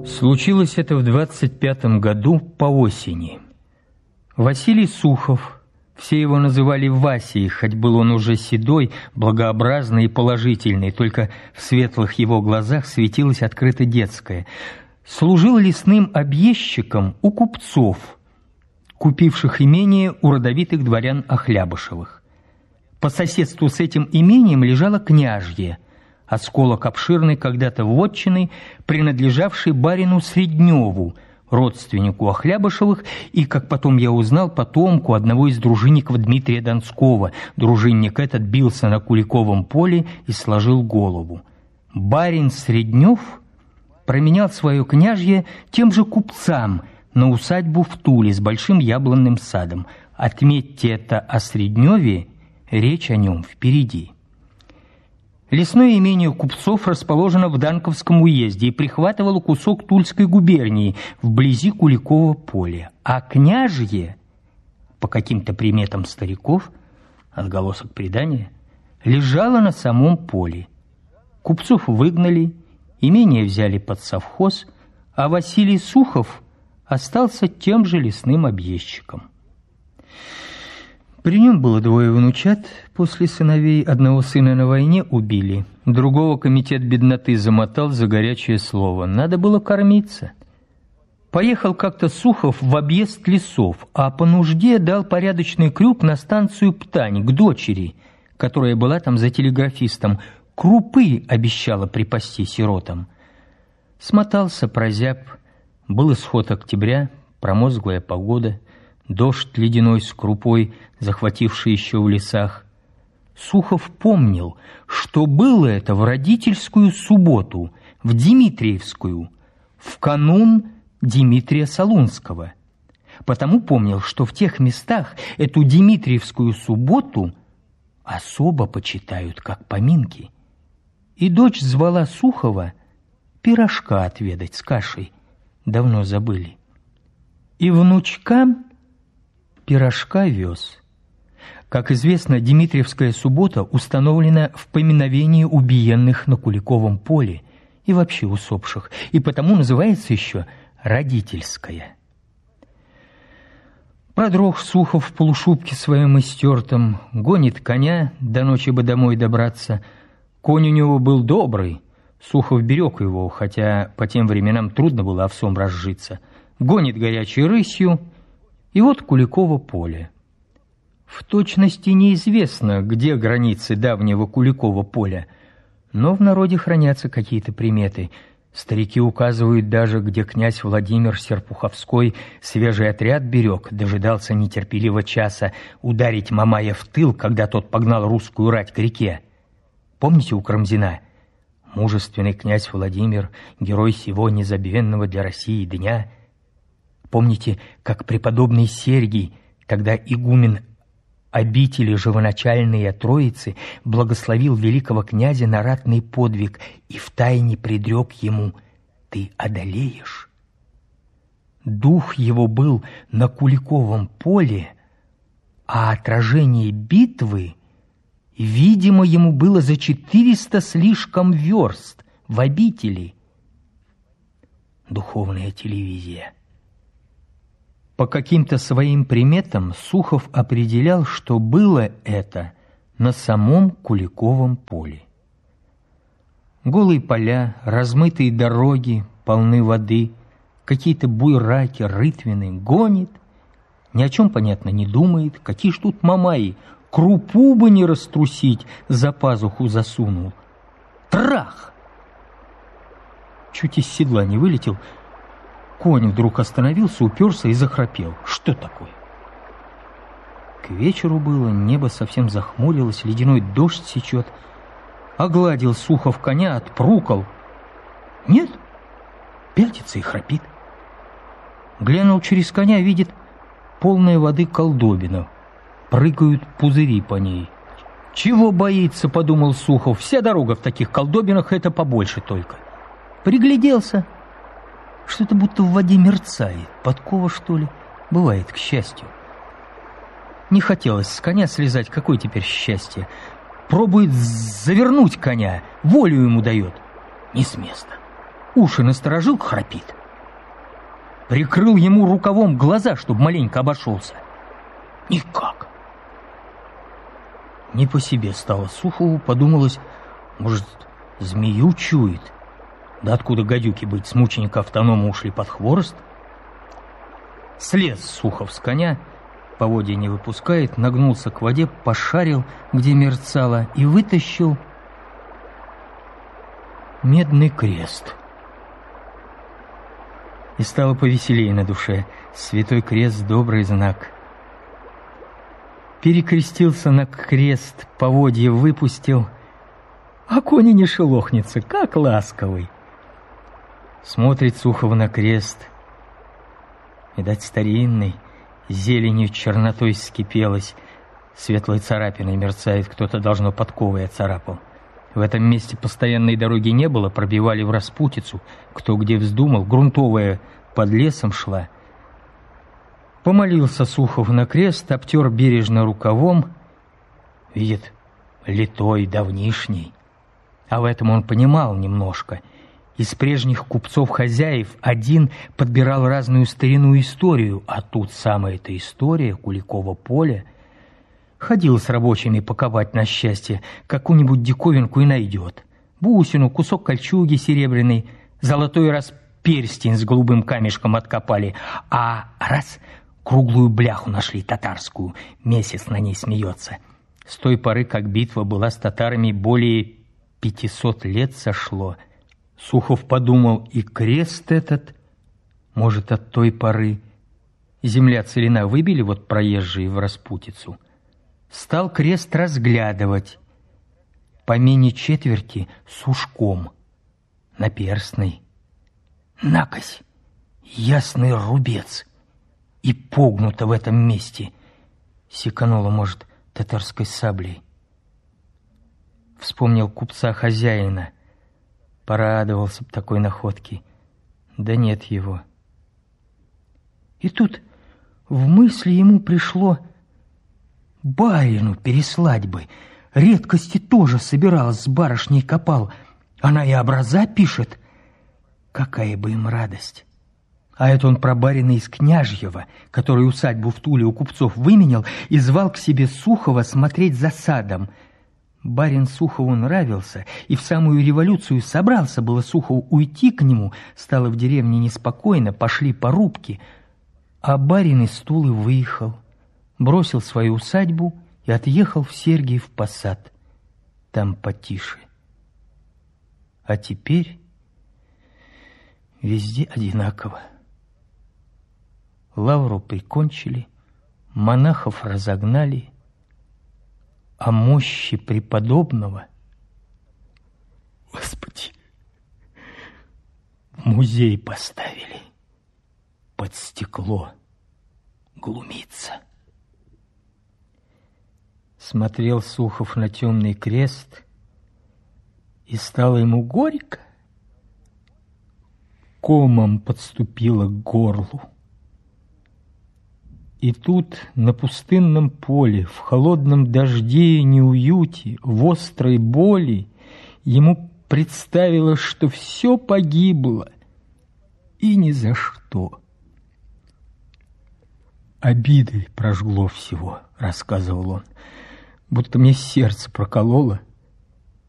Случилось это в 25-м году по осени. Василий Сухов, все его называли Васей, хоть был он уже седой, благообразный и положительный, только в светлых его глазах светилось открыто детское, служил лесным объездчиком у купцов, купивших имение у родовитых дворян Охлябышевых. По соседству с этим имением лежало княжье, осколок обширной когда-то вотчины, принадлежавшей барину Средневу, родственнику Охлябышевых и, как потом я узнал, потомку одного из дружинников Дмитрия Донского. Дружинник этот бился на Куликовом поле и сложил голову. Барин Среднев променял свое княжье тем же купцам на усадьбу в Туле с большим яблонным садом. Отметьте это о Средневе, речь о нем впереди. Лесное имение купцов расположено в Данковском уезде и прихватывало кусок Тульской губернии вблизи Куликового поля. А княжье, по каким-то приметам стариков, отголосок предания, лежало на самом поле. Купцов выгнали, имение взяли под совхоз, а Василий Сухов остался тем же лесным объездчиком. При нем было двое внучат, после сыновей одного сына на войне убили, другого комитет бедноты замотал за горячее слово. Надо было кормиться. Поехал как-то Сухов в объезд лесов, а по нужде дал порядочный крюк на станцию Птань к дочери, которая была там за телеграфистом. Крупы обещала припасти сиротам. Смотался, прозяб. Был исход октября, промозглая погода, дождь ледяной с крупой, захвативший еще в лесах. Сухов помнил, что было это в родительскую субботу, в Дмитриевскую, в канун Дмитрия Солунского. Потому помнил, что в тех местах эту Дмитриевскую субботу особо почитают, как поминки. И дочь звала Сухова пирожка отведать с кашей, давно забыли. И внучкам пирожка вез. Как известно, Дмитриевская суббота установлена в поминовении убиенных на Куликовом поле и вообще усопших, и потому называется еще родительская. Продрог Сухов в полушубке своем истертом, гонит коня, до ночи бы домой добраться. Конь у него был добрый, Сухов берег его, хотя по тем временам трудно было овсом разжиться. Гонит горячей рысью, и вот Куликово поле. В точности неизвестно, где границы давнего Куликова поля, но в народе хранятся какие-то приметы. Старики указывают даже, где князь Владимир Серпуховской свежий отряд берег, дожидался нетерпеливо часа ударить Мамая в тыл, когда тот погнал русскую рать к реке. Помните у Карамзина? Мужественный князь Владимир, герой сего незабвенного для России дня. Помните, как преподобный Сергий, тогда игумен обители живоначальные Троицы, благословил великого князя на ратный подвиг и втайне предрек ему: «Ты одолеешь». Дух его был на Куликовом поле, а отражение битвы, видимо, ему было за 400 слишком верст в обители. Духовная телевизия. По каким-то своим приметам Сухов определял, что было это на самом Куликовом поле. Голые поля, размытые дороги, полны воды, какие-то буйраки, рытвины, гонит, ни о чем, понятно, не думает. Какие ж тут мамаи, крупу бы не раструсить, за пазуху засунул. Трах! Чуть из седла не вылетел. Конь вдруг остановился, уперся и захрапел. Что такое? К вечеру было, небо совсем захмурилось, ледяной дождь сечет. Огладил Сухов коня, отпрукал. Нет, пятится и храпит. Глянул через коня, видит полная воды колдобина. Прыгают пузыри по ней. Чего боится, подумал Сухов, вся дорога в таких колдобинах, это побольше только. Пригляделся. Что-то будто в воде мерцает. Подкова, что ли? Бывает, к счастью. Не хотелось с коня слезать, какое теперь счастье. Пробует завернуть коня, волю ему дает. Не с места. уши насторожил, храпит. Прикрыл ему рукавом глаза, чтобы маленько обошелся. Никак. Не по себе стало Сухову, подумалось, может, змею чует. Да откуда гадюки быть, с мученика автонома ушли под хворост? Слез Сухов с коня, поводья не выпускает, нагнулся к воде, пошарил, где мерцало, и вытащил медный крест. И стало повеселее на душе. Святой крест — добрый знак. Перекрестился на крест, поводья выпустил, а конь не шелохнется, как ласковый. Смотрит Сухов на крест, видать, старинный, зеленью чернотой скипелась, светлой царапиной мерцает, кто-то, должно, подковой оцарапал. В этом месте постоянной дороги не было, пробивали в распутицу, кто где вздумал, грунтовая под лесом шла. Помолился Сухов на крест, обтер бережно рукавом, видит, литой, давнишний. А в этом он понимал немножко. Из прежних купцов-хозяев один подбирал разную старинную историю, а тут самая эта история, Куликово поле. Ходил с рабочими паковать на счастье, какую-нибудь диковинку и найдет. Бусину, кусок кольчуги серебряной, золотой раз перстень с голубым камешком откопали, а раз круглую бляху нашли татарскую, месяц на ней смеется. С той поры, как битва была с татарами, более 500 лет сошло. Сухов подумал, и крест этот, может, от той поры. Земля целина выбили вот проезжие в распутицу. Стал крест разглядывать. По менее четверти с ушком, наперстный. Накось, ясный рубец, и погнуто в этом месте. Секануло, может, татарской саблей. Вспомнил купца-хозяина. Порадовался б такой находке. Да нет его. И тут в мысли ему пришло: барину переслать бы. Редкости тоже собиралась, с барышней копал. Она и образа пишет. Какая бы им радость. А это он про барина из Княжьего, который усадьбу в Туле у купцов выменял и звал к себе Сухова смотреть за садом. Барин Сухову нравился, и в самую революцию собрался было Сухов уйти к нему. Стало в деревне неспокойно, пошли порубки. А барин из Тулы выехал, бросил свою усадьбу и отъехал в Сергиев Посад. Там потише. А теперь везде одинаково. Лавру прикончили, монахов разогнали, а мощи преподобного, Господи, в музей поставили, под стекло глумиться. Смотрел Сухов на темный крест, и стало ему горько, комом подступило к горлу. И тут на пустынном поле, в холодном дожде и неуюте, в острой боли ему представилось, что все погибло, и ни за что. Обидой прожгло всего, рассказывал он, будто мне сердце прокололо,